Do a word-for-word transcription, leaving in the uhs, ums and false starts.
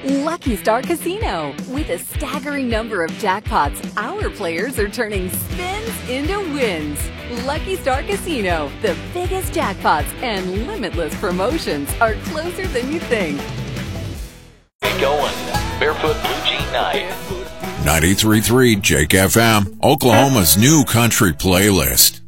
Lucky Star Casino. With a staggering number of jackpots, our players are turning spins into wins. Lucky Star Casino, the biggest jackpots and limitless promotions are closer than you think. Get going. Barefoot Blue Jean Night. ninety-three point three Jake F M, Oklahoma's new country playlist.